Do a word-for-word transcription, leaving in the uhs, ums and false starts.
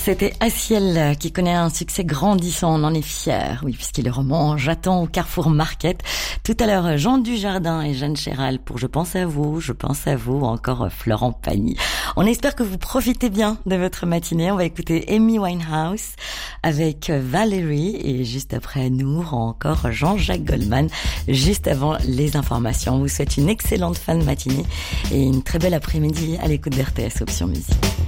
C'était Aciel qui connaît un succès grandissant, on en est fiers. Oui, puisqu'il est roman J'attends au Carrefour Market. Tout à l'heure, Jean Dujardin et Jeanne Chéral pour Je pense à vous, je pense à vous, ou encore Florent Pagny. On espère que vous profitez bien de votre matinée. On va écouter Amy Winehouse avec Valérie et juste après nous, encore Jean-Jacques Goldman, juste avant les informations. On vous souhaite une excellente fin de matinée et une très belle après-midi à l'écoute d'R T S Option Musique.